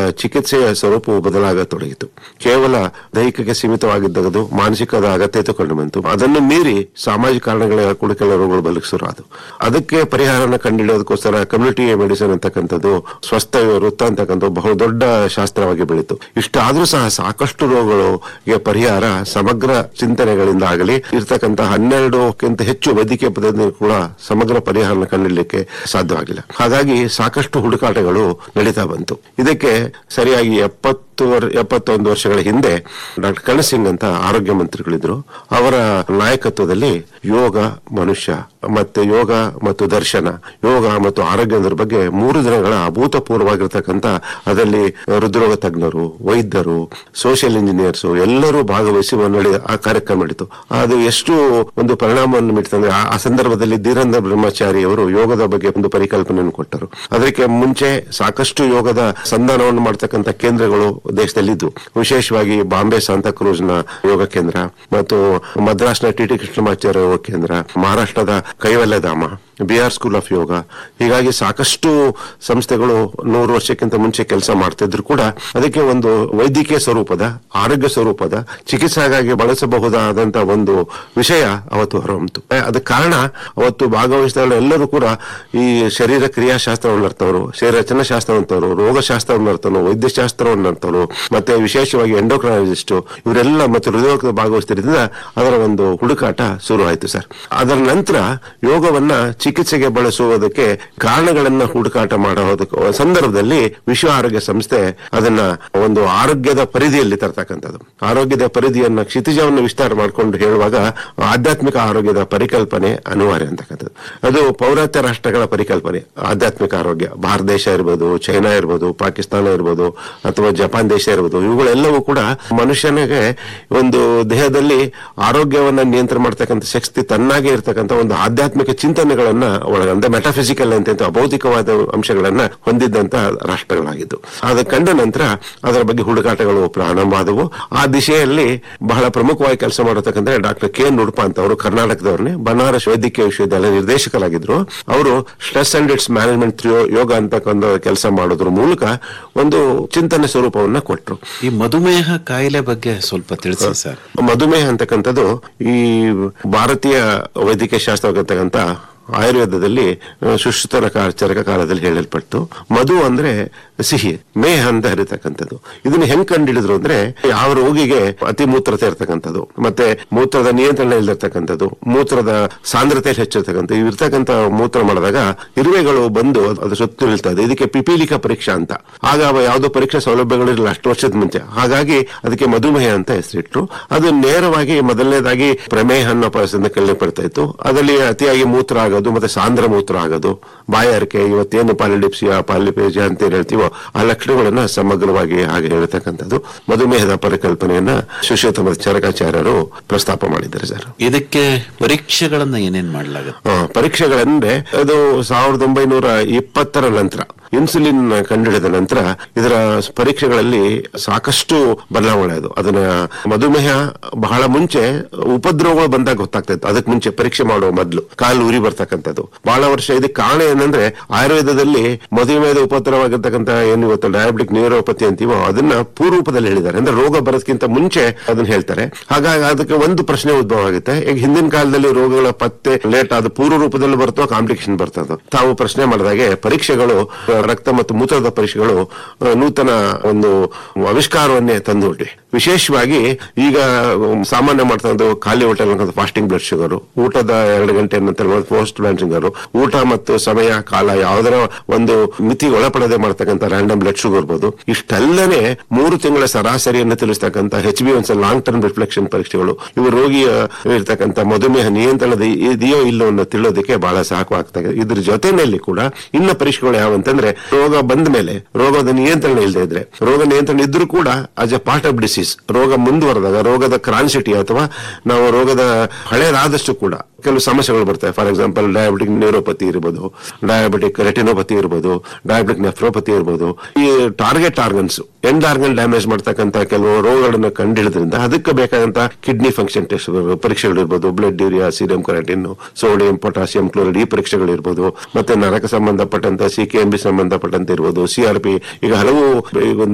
ಚಿಕಿತ್ಸೆಯ ಸ್ವರೂಪವು ಬದಲಾಗತೊಡಗಿತು. ಕೇವಲ ದೈಹಿಕಕ್ಕೆ ಸೀಮಿತವಾಗಿದ್ದದು ಮಾನಸಿಕದ ಅಗತ್ಯತೆ ಕಂಡು ಬಂತು. ಅದನ್ನು ಮೀರಿ ಸಾಮಾಜಿಕ ಕಾರಣಗಳ ಕೂಡ ಕೆಲವು ರೋಗಗಳು ಬದುಕಿಸರು. ಅದಕ್ಕೆ ಪರಿಹಾರನ ಕಂಡುಹಿಡಿಯೋದಕ್ಕೋಸ್ಕರ ಕಮ್ಯುನಿಟಿ ಮೆಡಿಸಿನ್ ಅಂತಕ್ಕಂಥದ್ದು, ಸ್ವಸ್ಥ ವೃತ್ತ ಅಂತಕ್ಕಂಥ ಬಹು ದೊಡ್ಡ ಶಾಸ್ತ್ರವಾಗಿ ಬೆಳೀತು. ಇಷ್ಟಾದ್ರೂ ಸಹ ಸಾಕಷ್ಟು ರೋಗಗಳಿಗೆ ಪರಿಹಾರ ಸಮಗ್ರ ಚಿಂತನೆಗಳಿಂದ ಆಗಲಿ ಇರ್ತಕ್ಕಂಥ 12ಕ್ಕಿಂತ ಹೆಚ್ಚು ವೈದ್ಯಕೀಯ ಪದ್ಧತಿ ಕೂಡ ಸಮಗ್ರ ಪರಿಹಾರನ ಕಂಡುಹಿಡಲಿಕ್ಕೆ ಸಾಧ್ಯವಾಗಿಲ್ಲ. ಹಾಗಾಗಿ ಸಾಕಷ್ಟು ಹುಡುಕಾಟಗಳು ನಡೀತಾ ಬಂತು. ಇದಕ್ಕೆ ಸರಿಯಾಗಿ 71 ವರ್ಷಗಳ ಹಿಂದೆ ಡಾಕ್ಟರ್ ಕರಣ್ ಸಿಂಗ್ ಅಂತ ಆರೋಗ್ಯ ಮಂತ್ರಿಗಳಿದ್ರು. ಅವರ ನಾಯಕತ್ವದಲ್ಲಿ ಯೋಗ ಮನುಷ್ಯ ಮತ್ತೆ ಯೋಗ ಮತ್ತು ದರ್ಶನ, ಯೋಗ ಮತ್ತು ಆರೋಗ್ಯದ ಬಗ್ಗೆ 3 ದಿನಗಳ ಅಭೂತಪೂರ್ವವಾಗಿರ್ತಕ್ಕಂಥ, ಅದರಲ್ಲಿ ಹೃದ್ರೋಗ ತಜ್ಞರು, ವೈದ್ಯರು, ಸೋಷಿಯಲ್ ಇಂಜಿನಿಯರ್ಸ್ ಎಲ್ಲರೂ ಭಾಗವಹಿಸಿ ಆ ಕಾರ್ಯಕ್ರಮ ನಡೀತು. ಅದು ಎಷ್ಟು ಒಂದು ಪರಿಣಾಮವನ್ನು ಬೀರ್ತಂದ್ರೆ, ಆ ಸಂದರ್ಭದಲ್ಲಿ ಧೀರೇಂದ್ರ ಬ್ರಹ್ಮಚಾರಿ ಅವರು ಯೋಗದ ಬಗ್ಗೆ ಒಂದು ಪರಿಕಲ್ಪನೆಯನ್ನು ಕೊಟ್ಟರು. ಅದಕ್ಕೆ ಮುಂಚೆ ಸಾಕಷ್ಟು ಯೋಗದ ಸಂಧಾನವನ್ನು ಮಾಡತಕ್ಕಂಥ ಕೇಂದ್ರಗಳು ದೇಶದಲ್ಲಿದ್ದು, ವಿಶೇಷವಾಗಿ ಬಾಂಬೆ ಸಾಂತಾಕ್ರೂಸ್ ನ ಯೋಗ ಕೇಂದ್ರ ಮತ್ತು ಮದ್ರಾಸ್ನ ಟಿ ಕೃಷ್ಣಮಾಚಾರ್ಯ ಯೋಗ ಕೇಂದ್ರ, ಮಹಾರಾಷ್ಟ್ರದ ಕೈವಲ್ಯಧಾಮ, ಬಿಹಾರ್ ಸ್ಕೂಲ್ ಆಫ್ ಯೋಗ, ಹೀಗಾಗಿ ಸಾಕಷ್ಟು ಸಂಸ್ಥೆಗಳು 100 ವರ್ಷಕ್ಕಿಂತ ಮುಂಚೆ ಕೆಲಸ ಮಾಡ್ತಿದ್ರು ಕೂಡ ಅದಕ್ಕೆ ಒಂದು ವೈದ್ಯಕೀಯ ಸ್ವರೂಪದ, ಆರೋಗ್ಯ ಸ್ವರೂಪದ ಚಿಕಿತ್ಸೆಗಾಗಿ ಬಳಸಬಹುದಾದಂತ ಒಂದು ವಿಷಯ ಅವತ್ತು ಹೊರಹೊಮ್ಮಿತು. ಅದಕ್ಕೆ ಕಾರಣ ಅವತ್ತು ಭಾಗವಹಿಸಿದ ಎಲ್ಲರೂ ಕೂಡ ಈ ಶರೀರ ಕ್ರಿಯಾಶಾಸ್ತ್ರವನ್ನು ಅರ್ಥವರು, ಶರೀರ ರಚನಾಶಾಸ್ತ್ರವಂತವರು, ರೋಗಶಾಸ್ತ್ರವನ್ನು ಅರ್ಥವರು, ವೈದ್ಯಶಾಸ್ತ್ರವನ್ನು ಅರ್ಥವರು, ಮತ್ತೆ ವಿಶೇಷವಾಗಿ ಎಂಡೋಕ್ರೈನಾಲಜಿಸ್ಟ್ ಇವರೆಲ್ಲ ಮತ್ತು ಹೃದಯದ ಭಾಗವಹಿಸಿದ್ರಿಂದ ಅದರ ಒಂದು ಹುಡುಕಾಟ ಶುರು ಆಯಿತು ಸರ್. ಅದರ ನಂತರ ಯೋಗವನ್ನ ಚಿಕಿತ್ಸೆಗೆ ಬಳಸುವುದಕ್ಕೆ ಕಾರಣಗಳನ್ನ ಹುಡುಕಾಟ ಮಾಡುವುದಕ್ಕೆ ಸಂದರ್ಭದಲ್ಲಿ ವಿಶ್ವ ಆರೋಗ್ಯ ಸಂಸ್ಥೆ ಅದನ್ನ ಒಂದು ಆರೋಗ್ಯದ ಪರಿಧಿಯಲ್ಲಿ ತರ್ತಕ್ಕಂಥದ್ದು, ಆರೋಗ್ಯದ ಪರಿಧಿಯನ್ನ ಕ್ಷಿತಿಜವನ್ನು ವಿಸ್ತಾರ ಮಾಡಿಕೊಂಡು ಹೇಳುವಾಗ ಆಧ್ಯಾತ್ಮಿಕ ಆರೋಗ್ಯದ ಪರಿಕಲ್ಪನೆ ಅನಿವಾರ್ಯ ಅಂತಕ್ಕಂಥದ್ದು. ಅದು ಪೌರಾತ್ಯ ರಾಷ್ಟ್ರಗಳ ಪರಿಕಲ್ಪನೆ. ಆಧ್ಯಾತ್ಮಿಕ ಆರೋಗ್ಯ ಭಾರತ ದೇಶ ಇರ್ಬೋದು, ಚೈನಾ ಇರ್ಬೋದು, ಪಾಕಿಸ್ತಾನ ಇರ್ಬೋದು, ಅಥವಾ ಜಪಾನ್ ದೇಶ ಇರ್ಬೋದು, ಇವುಗಳೆಲ್ಲವೂ ಕೂಡ ಮನುಷ್ಯನಿಗೆ ಒಂದು ದೇಹದಲ್ಲಿ ಆರೋಗ್ಯವನ್ನ ನಿಯಂತ್ರಣ ಮಾಡ್ತಕ್ಕಂಥ ಶಕ್ತಿ ತನ್ನಾಗೆ ಇರತಕ್ಕಂಥ ಒಂದು ಆಧ್ಯಾತ್ಮಿಕ ಚಿಂತನೆಗಳನ್ನ ಒಳಗಂದ ಮೆಟಾಫಿಸಿಕಲ್ ಅಂತ ಅಭೌತಿಕವಾದ ಅಂಶಗಳನ್ನ ಹೊಂದಿದ್ದಂತ ರಾಷ್ಟ್ರಗಳಾಗಿದ್ದು. ಅದ ಕಂಡ ನಂತರ ಅದರ ಬಗ್ಗೆ ಹುಡುಕಾಟಗಳು ಪ್ರಾರಂಭವಾದವು. ಆ ದಿಶೆಯಲ್ಲಿ ಬಹಳ ಪ್ರಮುಖವಾಗಿ ಕೆಲಸ ಮಾಡತಕ್ಕಂಥ ಡಾಕ್ಟರ್ ಕೆ ನುಡ್ಪ ಅಂತ ಅವರು ಕರ್ನಾಟಕದವ್ರನ್ನೇ ಬನಾರಸ್ ವೈದ್ಯಕೀಯ ವಿಶ್ವವಿದ್ಯಾಲಯ ನಿರ್ದೇಶಕರಾಗಿದ್ರು. ಅವರು stress and it's management through ಯೋಗ ಅಂತಕ್ಕಂಥ ಕೆಲಸ ಮಾಡೋದ್ರ ಮೂಲಕ ಒಂದು ಚಿಂತನೆ ಸ್ವರೂಪವನ್ನ ಕೊಟ್ಟರು. ಈ ಮಧುಮೇಹ ಕಾಯಿಲೆ ಬಗ್ಗೆ ಸ್ವಲ್ಪ ತಿಳಿಸಿ ಸರ್. ಮಧುಮೇಹ ಅಂತಕ್ಕಂಥದ್ದು ಈ ಭಾರತೀಯ ವೈದ್ಯಕೀಯ ಶಾಸ್ತ್ರವಾಗಿರ್ತಕ್ಕಂಥ ಆಯುರ್ವೇದದಲ್ಲಿ ಸುಶ್ರುತರ ಚರಕ ಕಾಲದಲ್ಲಿ ಹೇಳಲ್ಪಟ್ಟು, ಮಧು ಅಂದ್ರೆ ಸಿಹಿ, ಮೇಹ ಅಂತ ಹರಿತಕ್ಕಂಥದ್ದು. ಇದನ್ನ ಹೆಂಗ್ ಕಂಡಿಡಿದ್ರು ಅಂದ್ರೆ, ಯಾವ ರೋಗಿಗೆ ಅತಿ ಮೂತ್ರತೆ ಇರ್ತಕ್ಕಂಥದ್ದು, ಮತ್ತೆ ಮೂತ್ರದ ನಿಯಂತ್ರಣ ಇಲ್ದಿರ್ತಕ್ಕಂಥದ್ದು, ಮೂತ್ರದ ಸಾಂದ್ರತೆಯಲ್ಲಿ ಹೆಚ್ಚಿರ್ತಕ್ಕಂಥ ಇರ್ತಕ್ಕಂಥ ಮೂತ್ರ ಮಾಡಿದಾಗ ಇರುವೆಗಳು ಬಂದು ಅದು ಸುತ್ತ ನಿಲ್ತದೆ. ಇದಕ್ಕೆ ಪಿಪೀಲಿಕಾ ಪರೀಕ್ಷಾ ಅಂತ. ಆಗ ಯಾವುದೋ ಪರೀಕ್ಷಾ ಸೌಲಭ್ಯಗಳಿರಲಿಲ್ಲ ಅಷ್ಟು ವರ್ಷದ ಮುಂಚೆ. ಹಾಗಾಗಿ ಅದಕ್ಕೆ ಮಧುಮೇಹ ಅಂತ ಹೆಸರಿಟ್ರು. ಅದು ನೇರವಾಗಿ ಮೊದಲನೇದಾಗಿ ಪ್ರಮೇಹ ಅನ್ನೋ ಪರಿಸ್ಥಿತಿಯಿಂದ ಕಲಿಯಲ್ಪಡ್ತಾ ಇತ್ತು. ಅದರಲ್ಲಿ ಅತಿಯಾಗಿ ಮೂತ್ರ ಆಗೋದು, ಮತ್ತೆ ಸಾಂದ್ರ ಮೂತ್ರ ಆಗೋದು, ಬಾಯಾರಿಕೆ, ಇವತ್ತೇನು ಪಾಲಿಡಿಪ್ಸಿಯಾ, ಪಾಲಿಪೇಜಿಯಾ ಅಂತ ಹೇಳ್ತೀವೋ ಆ ಲಕ್ಷಣಗಳನ್ನ ಸಮಗ್ರವಾಗಿ ಹಾಗೆ ಹೇಳ್ತಕ್ಕಂಥದ್ದು ಮಧುಮೇಹದ ಪರಿಕಲ್ಪನೆಯನ್ನ ಸುಶ್ರುತ ಚರಕಾಚಾರ್ಯರು ಪ್ರಸ್ತಾಪ ಮಾಡಿದ್ದಾರೆ ಸರ್. ಇದಕ್ಕೆ ಪರೀಕ್ಷೆಗಳನ್ನ ಏನೇನ್ ಮಾಡಲಾಗುತ್ತೆ? ಪರೀಕ್ಷೆಗಳಂದ್ರೆ ಅದು 1920 ನಂತರ ಇನ್ಸುಲಿನ್ ಕಂಡುಹಿಡಿದ ನಂತರ ಇದರ ಪರೀಕ್ಷೆಗಳಲ್ಲಿ ಸಾಕಷ್ಟು ಬದಲಾವಣೆ ಅದು. ಅದನ್ನ ಮಧುಮೇಹ ಬಹಳ ಮುಂಚೆ ಉಪದ್ರವಗಳು ಬಂದಾಗ ಗೊತ್ತಾಗ್ತಾ ಇತ್ತು. ಅದಕ್ಕೆ ಮುಂಚೆ ಪರೀಕ್ಷೆ ಮಾಡುವ ಮೊದಲು ಕಾಲು ಉರಿ ಬರ್ತಕ್ಕಂಥದ್ದು ಬಹಳ ವರ್ಷ. ಇದಕ್ಕೆ ಕಾರಣ ಏನಂದ್ರೆ, ಆಯುರ್ವೇದದಲ್ಲಿ ಮಧುಮೇಹದ ಉಪದ್ರವಾಗಿರ್ತಕ್ಕಂಥ ಏನು ಇವತ್ತು ಡಯಾಬಿಟಿಕ್ ನ್ಯೂರೋಪತಿ ಅಂತೀವೋ ಅದನ್ನ ಪೂರ್ವರೂಪದಲ್ಲಿ ಹೇಳಿದ್ದಾರೆ. ಅಂದ್ರೆ ರೋಗ ಬರೋದಕ್ಕಿಂತ ಮುಂಚೆ ಅದನ್ನ ಹೇಳ್ತಾರೆ. ಹಾಗಾಗಿ ಅದಕ್ಕೆ ಒಂದು ಪ್ರಶ್ನೆ ಉದ್ಭವ ಆಗುತ್ತೆ. ಈಗ ಹಿಂದಿನ ಕಾಲದಲ್ಲಿ ರೋಗಗಳ ಪತ್ತೆ ಲೇಟ್ ಆದ ಪೂರ್ವ ರೂಪದಲ್ಲಿ ಬರ್ತೋ ಕಾಂಪ್ಲಿಕೇಶನ್ ಬರ್ತದೋ. ತಾವು ಪ್ರಶ್ನೆ ಮಾಡಿದಾಗೆ ಪರೀಕ್ಷೆಗಳು, ರಕ್ತ ಮತ್ತು ಮೂತ್ರದ ಪರೀಕ್ಷೆಗಳು ನೂತನ ಒಂದು ಆವಿಷ್ಕಾರವನ್ನೇ ತಂದುಬಿಟ್ಟಿ. ವಿಶೇಷವಾಗಿ ಈಗ ಸಾಮಾನ್ಯ ಮಾಡ್ತಕ್ಕಂಥ ಖಾಲಿ ಹೊಟ್ಟೆ ಫಾಸ್ಟಿಂಗ್ ಬ್ಲಡ್ ಶುಗರ್, ಊಟದ 2 ಗಂಟೆ ನಂತರ ಪೋಸ್ಟ್ ಬ್ಲಡ್ ಶುಗರ್, ಊಟ ಮತ್ತು ಸಮಯ ಕಾಲ ಯಾವುದರ ಒಂದು ಮಿತಿ ಒಳಪಡದೆ ಮಾಡ್ತಕ್ಕಂಥ ರ್ಯಾಂಡಮ್ ಬ್ಲಡ್ ಶುಗರ್ ಇರ್ಬೋದು. ಇಷ್ಟೆಲ್ಲನೇ 3 ತಿಂಗಳ ಸರಾಸರಿಯನ್ನು ತಿಳಿಸ್ತಕ್ಕಂಥ HbA1c ಲಾಂಗ್ ಟರ್ಮ್ ರಿಫ್ಲೆಕ್ಷನ್ ಪರೀಕ್ಷೆಗಳು ಇವು ರೋಗಿಯ ಇರ್ತಕ್ಕಂಥ ಮಧುಮೇಹ ನಿಯಂತ್ರಣದ ಇದೆಯೋ ಇಲ್ಲೋ ಅನ್ನೋ ತಿಳಿಯೋದಕ್ಕೆ ಬಹಳ ಸಾಕವಾಗ್ತದೆ. ಇದ್ರ ಜೊತೆಯಲ್ಲಿ ಕೂಡ ಇನ್ನ ಪರೀಕ್ಷೆಗಳು ಯಾವಂತಂದ್ರೆ, ರೋಗ ಬಂದ ಮೇಲೆ ರೋಗದ ನಿಯಂತ್ರಣ ಇಲ್ಲದೆ ಇದ್ರೆ, ರೋಗ ನಿಯಂತ್ರಣ ಇದ್ರೂ ಕೂಡ as A part of disease, ರೋಗ ಮುಂದುವರೆದಾಗ ರೋಗದ ಕ್ರಾನ್ಸಿಟಿ ಅಥವಾ ನಾವು ರೋಗದ ಹಳೆಯದಾದಷ್ಟು ಕೂಡ ಕೆಲವು ಸಮಸ್ಯೆಗಳು ಬರ್ತವೆ. ಫಾರ್ ಎಕ್ಸಾಂಪಲ್ ಡಯಾಬಿಟಿಕ್ ನ್ಯೂರೋಪತಿ ಇರ್ಬೋದು, ಡಯಾಬಿಟಿಕ್ ರೆಟಿನೋಪತಿ ಇರ್ಬೋದು, ಡಯಾಬಿಟಿಕ್ ನೆಫ್ರೋಪತಿ ಇರ್ಬೋದು. ಈ target organs, end organ damage ಮಾಡ್ತಕ್ಕಂಥ ಕೆಲವು ರೋಗಗಳನ್ನ ಕಂಡಿಡಿದ್ರಿಂದ ಅದಕ್ಕೆ ಬೇಕಾದಂತ ಕಿಡ್ನಿ ಫಂಕ್ಷನ್ ಟೆಸ್ಟ್ ಪರೀಕ್ಷೆಗಳು ಇರ್ಬೋದು, blood urea, serum creatine, sodium, potassium chloride ಈ ಪರೀಕ್ಷೆಗಳು ಇರ್ಬೋದು, ಮತ್ತೆ ನರಕ ಸಂಬಂಧಪಟ್ಟಂತ CKMB ಸಂಬಂಧಪಟ್ಟಂತೆ ಇರ್ಬೋದು, CRP. ಈಗ ಹಲವು